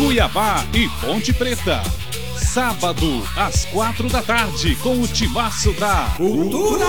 Cuiabá e Ponte Preta. Sábado, às 4 da tarde, com o timaço da Cultura.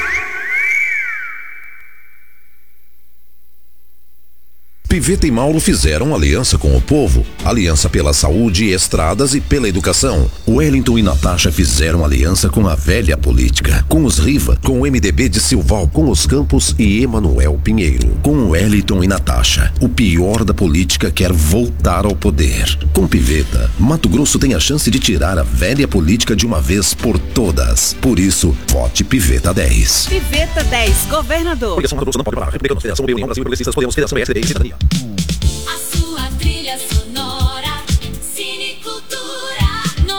Piveta e Mauro fizeram aliança com o povo, aliança pela saúde, estradas e pela educação. Wellington e Natasha fizeram aliança com a velha política, com os Riva, com o MDB de Silval, com os Campos e Emanuel Pinheiro. Com Wellington e Natasha, o pior da política quer voltar ao poder. Com Piveta, Mato Grosso tem a chance de tirar a velha política de uma vez por todas. Por isso, vote Piveta 10. Piveta 10, governador. Coligação Mato Grosso não pode parar. Republicanos, Federação, União Brasil, Progressistas, Podemos, Federação, PSD e Cidadania. A sua trilha sonora, Cinecultura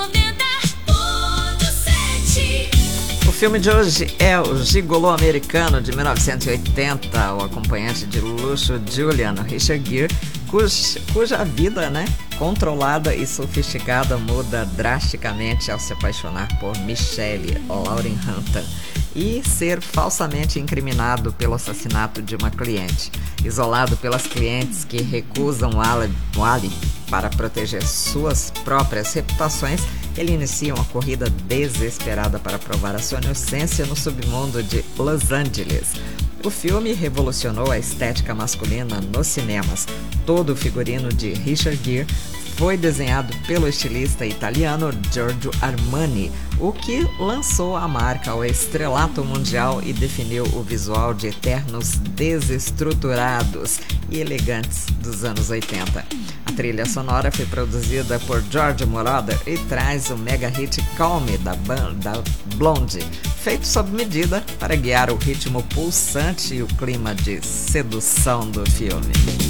90.7. O filme de hoje é O Gigolô Americano, de 1980, o acompanhante de luxo Julian Richard Gere, cuja vida, controlada e sofisticada muda drasticamente ao se apaixonar por Michelle Lauren Hunter e ser falsamente incriminado pelo assassinato de uma cliente. Isolado pelas clientes que recusam o álibi para proteger suas próprias reputações, ele inicia uma corrida desesperada para provar a sua inocência no submundo de Los Angeles. O filme revolucionou a estética masculina nos cinemas. Todo o figurino de Richard Gere foi desenhado pelo estilista italiano Giorgio Armani, o que lançou a marca ao estrelato mundial e definiu o visual de eternos desestruturados e elegantes dos anos 80. A trilha sonora foi produzida por George Moroder e traz o mega hit Call Me, da banda Blonde, feito sob medida para guiar o ritmo pulsante e o clima de sedução do filme.